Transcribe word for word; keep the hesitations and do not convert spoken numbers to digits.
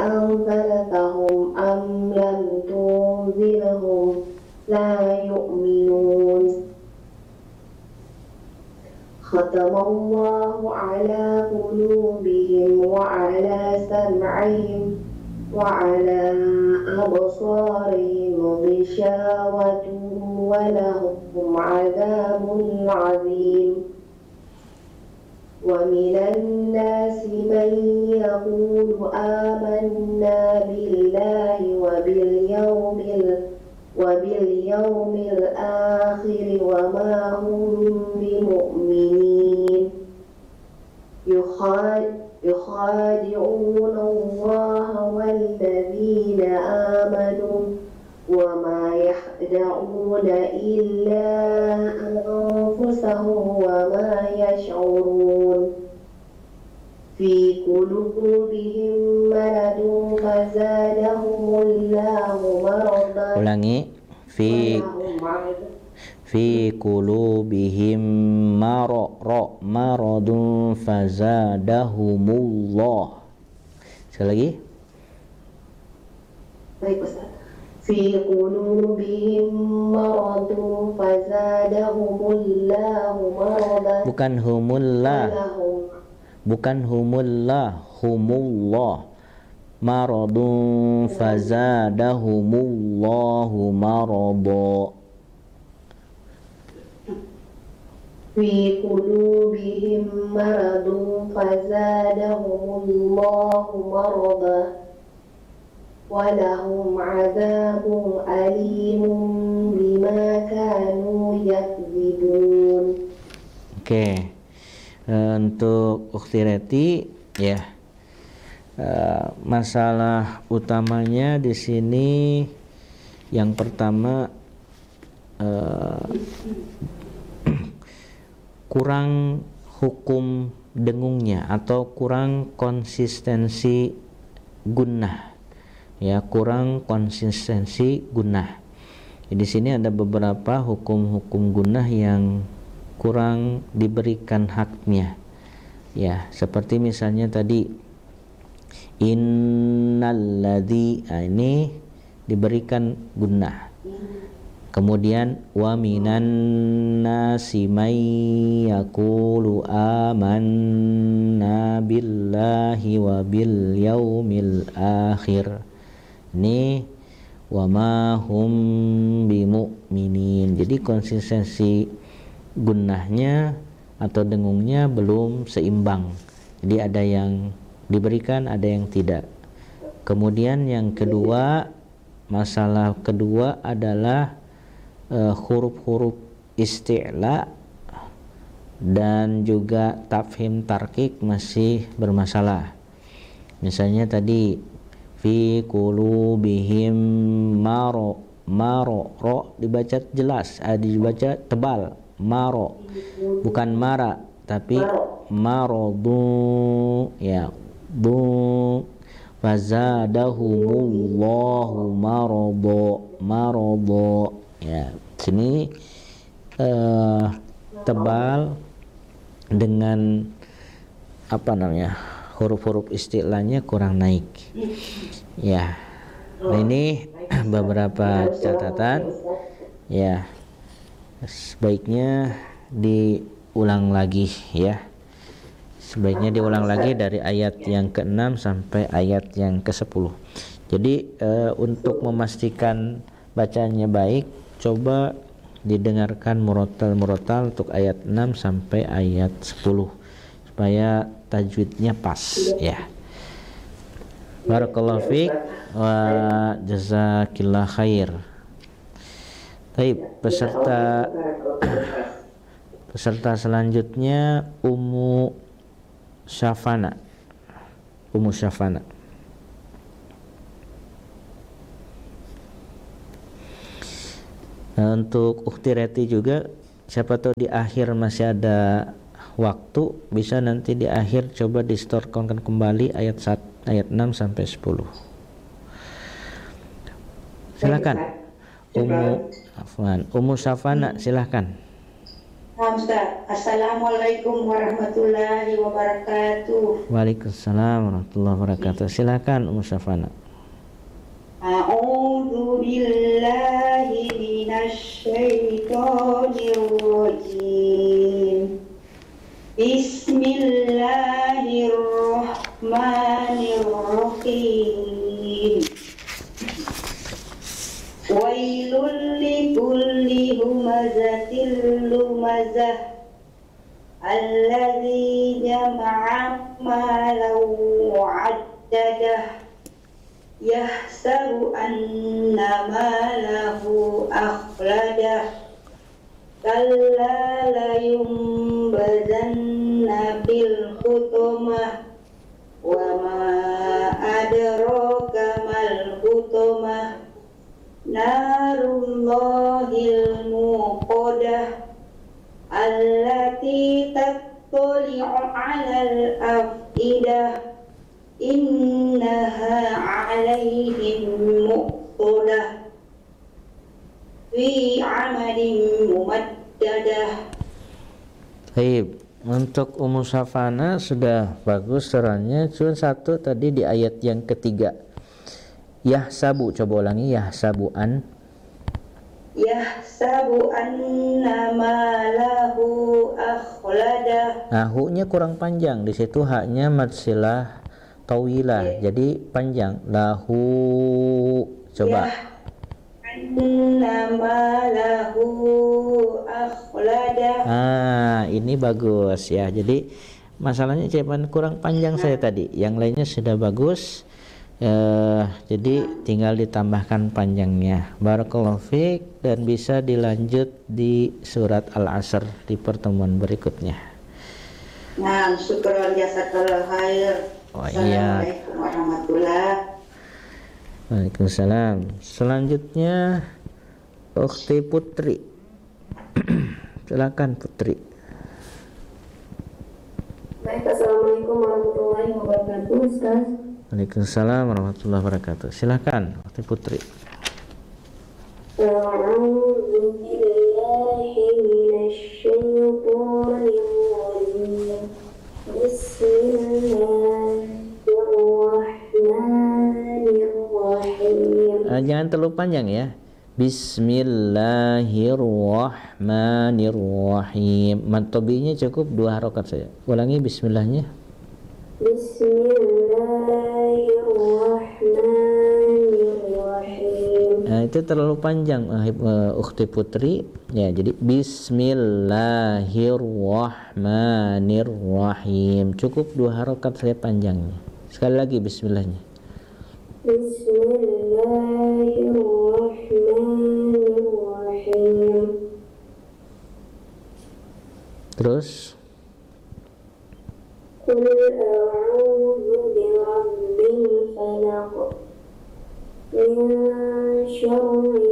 أنذرتهم أم لم تنذرهم لا يؤمنون ختم الله على قلوبهم وعلى سمعهم وعلى أبصارهم غشاوة ولهم عذاب عظيم ومن الناس من يقول آمنا بالله وباليوم وباليوم الآخر وما هم بمؤمنين يخادعون الله والذين آمنوا وما يخدعون إلا أنفسهم وما يشعرون في قلوبهم مرض فزادهم الله مرضا ulangi fi fi qulubihim marra maradun fazadahumullah. Sekali lagi. Baik Ustaz. Fi qulubihim maradun fazadahumullahu maradan. Bukan humullah. Bukan humullah, humullah. Maradun fazadahumullahu marada. Fi qulubihim maradun fazadahumullahu marada walahum adzabun alimun bima kanu yakdzibun. Oke, untuk Ukhti Reti ya, uh, masalah utamanya di sini yang pertama uh, kurang hukum dengungnya atau kurang konsistensi gunnah, ya, kurang konsistensi gunnah. Di sini ada beberapa hukum-hukum gunnah yang kurang diberikan haknya, ya, seperti misalnya tadi innalladzi, nah, ini diberikan gunnah. Kemudian wa minan nasi may yaqulu amanna billahi wa bil yaumil akhir. Ini wa ma hum bimu'minin. Jadi konsistensi gunnahnya atau dengungnya belum seimbang. Jadi ada yang diberikan, ada yang tidak. Kemudian yang kedua, masalah kedua adalah Uh, huruf-huruf isti'la dan juga tafhim tarkik masih bermasalah. Misalnya tadi fi qulubihim maro, maro, ro dibaca jelas, ada dibaca tebal, maro, bukan mara tapi marodu, ya, bu fazadahumullahu marodo, marodo. Ya, sini uh, tebal dengan apa namanya, huruf-huruf istilahnya kurang naik. Ya, nah ini beberapa catatan. Ya, sebaiknya diulang lagi, ya. Sebaiknya diulang lagi dari ayat yang keenam sampai ayat yang kesepuluh. Jadi uh, untuk memastikan bacanya baik, coba didengarkan murotal-murotal untuk ayat enam sampai ayat sepuluh supaya tajwidnya pas, ya. Barakallahu fiik wa jazakillah khair. Baik, peserta peserta selanjutnya Ummu Syafana. Ummu Syafana. Nah, untuk Ukhti Reti juga, siapa tahu di akhir masih ada waktu, bisa nanti di akhir coba distorkan kembali ayat satu, ayat enam sampai sepuluh. Silakan. Ummu Afwan, Ummu Syafana, silakan. Nah, Ustaz. Assalamualaikum warahmatullahi wabarakatuh. Waalaikumsalam warahmatullahi wabarakatuh. Silakan Ummu Safana. A'udzu billahi minasy syaithanir rajim. Bismillahirrahmanirrahim. Wailul likulli humazatil lumazah alladzi jama'a malan wa'addadah yahsabu anna malahu akhladah kalla la yumbazanna bil hutumah wa ma adraka mal hutumah narullahil muqadah allati tattali'u 'alal afidah innaha 'alaihim muqtadah fi 'amalin mumaddadah. Baik, untuk Ummu Safana sudah bagus suaranya. Cuma satu tadi di ayat yang ketiga. Yahsabu, coba ulangi. Yahsabuan. Yahsabu anna malahu akhladah. Nah, hu-nya kurang panjang. Di situ haknya madsilah tawilah. Jadi panjang. Lahu. Coba. Anna malahu akhladah. Ah, ini bagus ya. Jadi masalahnya cuman kurang panjang saya tadi. Yang lainnya sudah bagus. Uh, jadi tinggal ditambahkan panjangnya. Barakallahu fiik, dan bisa dilanjut di surat Al-Asr di pertemuan berikutnya. Nah, syukran jazakallahu khair. Oh, iya. Assalamualaikum warahmatullahi. Waalaikumsalam. Selanjutnya Ukhti Putri. Silakan Putri. Baik, assalamualaikum warahmatullahi wabarakatuh, Ustaz. Waalaikumsalam warahmatullahi wabarakatuh. Silakan Ukhti Putri. A'udzu billahi minasy syaithanir rajim. Bismillahirrahmanirrahim. Uh, jangan terlalu panjang ya. Bismillahirrahmanirrahim. Mantobinya cukup dua harokat saja. Ulangi bismillahnya. Bismillahirrahmanirrahim. Nah, itu terlalu panjang uh, uh, Ukhti Putri ya. Jadi Bismillahirrahmanirrahim. Cukup dua harokat saja panjangnya. Sekali lagi bismillahnya. Bismillahirrahmanirrahim. Terus Qul a'udzu birabbil falaq min syarri